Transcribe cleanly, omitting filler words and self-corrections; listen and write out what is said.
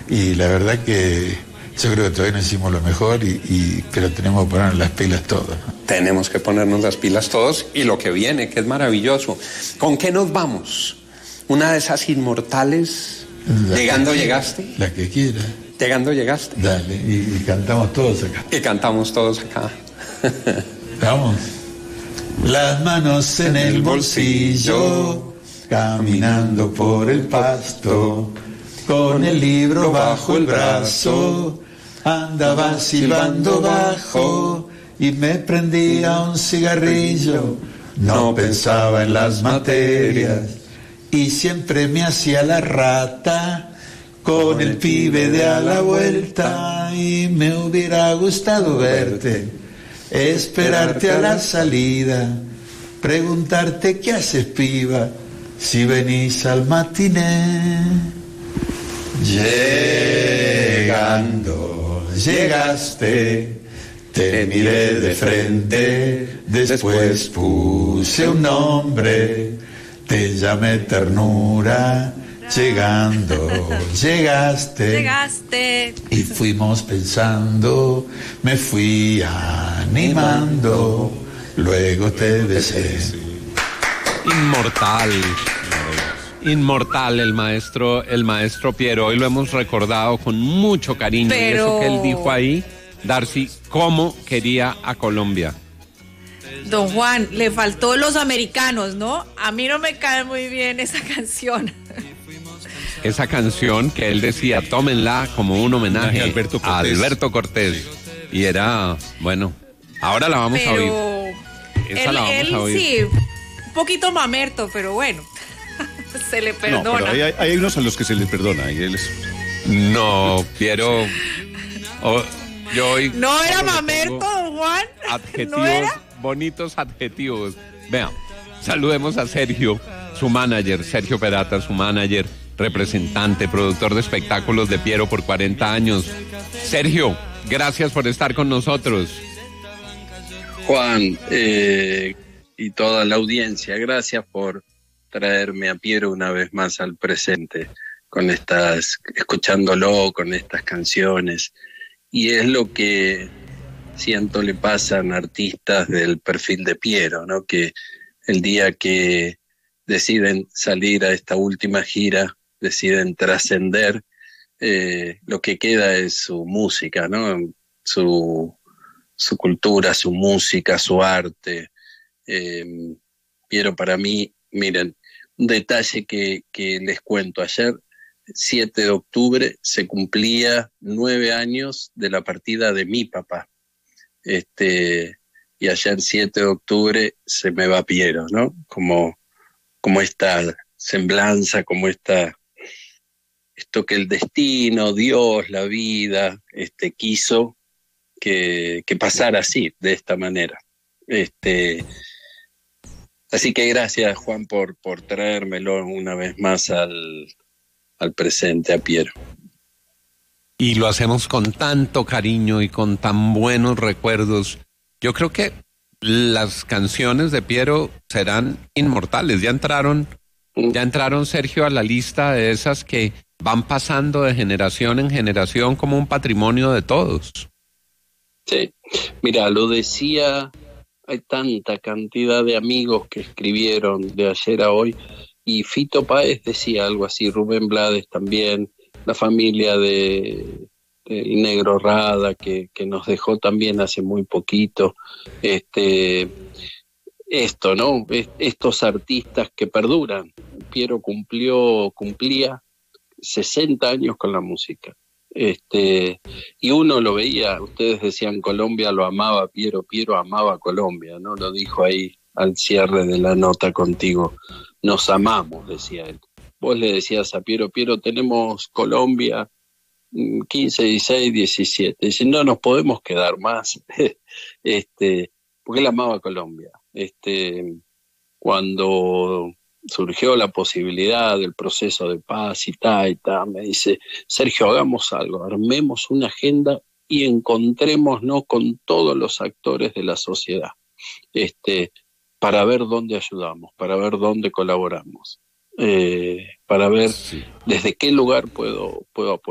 Y la verdad que yo creo que todavía no hicimos lo mejor, pero tenemos que poner las pilas todas. Tenemos que ponernos las pilas todos y lo que viene, que es maravilloso. ¿Con qué nos vamos? Una de esas inmortales. ¿Llegando llegaste? La que quiera. ¿Llegando llegaste? Dale, y cantamos todos acá. Y cantamos todos acá. Vamos. Las manos en el bolsillo, caminando por el pasto, con el libro bajo el brazo, andaba silbando bajo y me prendía un cigarrillo. No pensaba en las materias y siempre me hacía la rata con el pibe de a la vuelta, y me hubiera gustado verte, esperarte a la salida, preguntarte qué haces, piba, si venís al matiné. Llegando, llegaste, te miré de frente, después puse un nombre, te llamé ternura. Llegando, llegaste, y fuimos pensando, me fui animando, luego te besé. Inmortal el maestro Piero. Hoy lo hemos recordado con mucho cariño. Pero... Y eso que él dijo ahí, Darcy, cómo quería a Colombia. Don Juan, le faltó Los Americanos, ¿no? A mí no me cae muy bien esa canción. Esa canción que él decía, tómenla como un homenaje a Alberto Cortés. Y era, bueno, ahora la vamos a oír. Esa la vamos a oír. Sí, un poquito mamerto, pero bueno, se le perdona. No, pero hay unos a los que se les perdona. No, Piero... yo hoy ¿no era mamerto, don Juan? Adjetivos, ¿no era? Bonitos adjetivos. Vean, saludemos a Sergio, su manager, Sergio Perata, su manager, representante, productor de espectáculos de Piero por 40 años. Sergio, gracias por estar con nosotros. Juan, y toda la audiencia, gracias por traerme a Piero una vez más al presente, escuchándolo con estas canciones. Y es lo que siento le pasan a artistas del perfil de Piero, ¿no? Que el día que deciden salir a esta última gira, deciden trascender, lo que queda es su música, ¿no? Su cultura, su música, su arte. Piero, para mí, miren, un detalle que les cuento. Ayer, 7 de octubre, se cumplía 9 años de la partida de mi papá. Y ayer, 7 de octubre, se me va Piero, ¿no? Como esta semblanza, como esto que el destino, Dios, la vida, quiso que pasara así, de esta manera. Así que gracias, Juan, por traérmelo una vez más al presente, a Piero. Y lo hacemos con tanto cariño y con tan buenos recuerdos. Yo creo que las canciones de Piero serán inmortales. Ya entraron, Sergio, a la lista de esas que van pasando de generación en generación como un patrimonio de todos. Sí, mira, lo decía, hay tanta cantidad de amigos que escribieron de ayer a hoy, y Fito Páez decía algo así, Rubén Blades también, la familia del Negro Rada, que nos dejó también hace muy poquito, ¿no? Estos artistas que perduran. Piero cumplía 60 años con la música. Y uno lo veía, ustedes decían Colombia lo amaba, Piero amaba Colombia, ¿no? Lo dijo ahí al cierre de la nota contigo. Nos amamos, decía él. Vos le decías a Piero, tenemos Colombia 15, 16, 17. Dice, no nos podemos quedar más. Porque él amaba Colombia. Cuando surgió la posibilidad del proceso de paz y tal, me dice, Sergio, hagamos algo, armemos una agenda y encontrémonos con todos los actores de la sociedad, para ver dónde ayudamos, para ver dónde colaboramos, para ver desde qué lugar puedo apoyar.